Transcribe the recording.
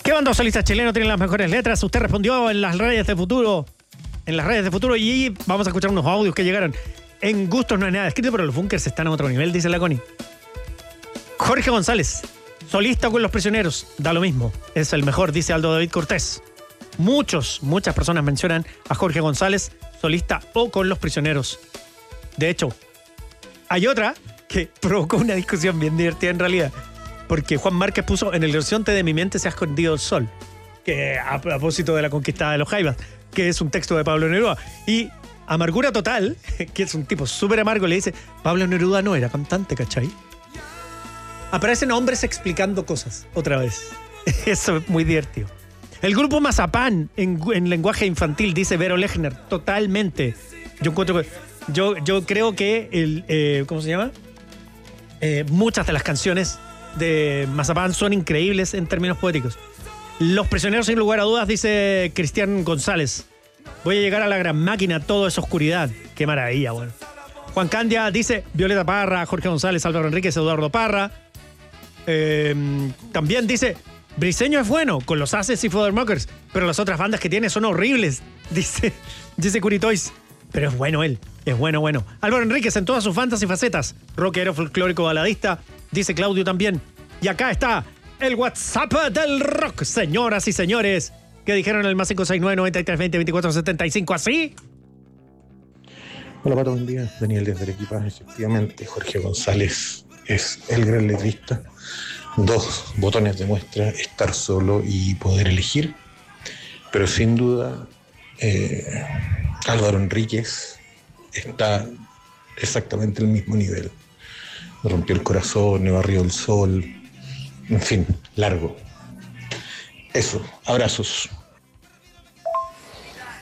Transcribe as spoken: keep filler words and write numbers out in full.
¿Qué banda solista chileno tiene las mejores letras? Usted respondió en las redes de futuro. En las redes de futuro. Y vamos a escuchar unos audios que llegaron. En gustos no hay nada escrito, pero los bunkers están a otro nivel, dice la Connie. Jorge González, solista con Los Prisioneros. Da lo mismo. Es el mejor, dice Aldo David Cortés. Muchos, muchas personas mencionan a Jorge González, solista o con Los Prisioneros. De hecho, hay otra que provocó una discusión bien divertida en realidad. Porque Juan Márquez puso: en el horizonte de mi mente se ha escondido el sol. Que a propósito de la conquista de los Jaivas, que es un texto de Pablo Neruda. Y Amargura Total, que es un tipo súper amargo, le dice: Pablo Neruda no era cantante, ¿cachai? Aparecen hombres explicando cosas otra vez. Eso es muy divertido. El grupo Mazapán en, en lenguaje infantil, dice Vero Lechner. Totalmente. Yo encuentro que, yo, yo creo que el, eh, ¿cómo se llama? Eh, muchas de las canciones de Mazapán son increíbles en términos poéticos. Los Prisioneros, sin lugar a dudas, dice Cristian González. Voy a llegar a la gran máquina, todo es oscuridad. Qué maravilla, bueno. Juan Candia dice Violeta Parra, Jorge González, Álvaro Enríquez, Eduardo Parra. Eh, también dice Briseño es bueno, con los Haces y Fothermockers, pero las otras bandas que tiene son horribles, dice, dice Curitois. Pero es bueno él, es bueno, bueno. Álvaro Enríquez en todas sus bandas y facetas. Rockero, folclórico, baladista, dice Claudio también. Y acá está el WhatsApp del rock, señoras y señores, que dijeron el más cinco seis nueve, nueve tres dos cero, dos cuatro siete cinco, así. Hola Pato, buen día. Daniel desde el equipaje. Efectivamente, Jorge González es el gran letrista. Dos botones de muestra: estar solo y poder elegir. Pero sin duda, eh, Álvaro Enríquez está exactamente al mismo nivel. Me rompió el corazón, me barrió el sol. En fin, largo. Eso, abrazos.